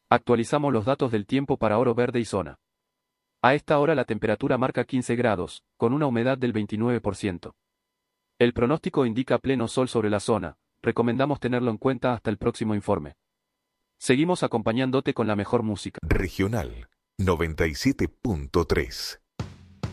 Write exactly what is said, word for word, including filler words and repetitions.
Actualizamos los datos del tiempo para Oro Verde y zona. A esta hora la temperatura marca quince grados, con una humedad del veintinueve por ciento. El pronóstico indica pleno sol sobre la zona, recomendamos tenerlo en cuenta hasta el próximo informe. Seguimos acompañándote con la mejor música. Regional noventa y siete punto tres.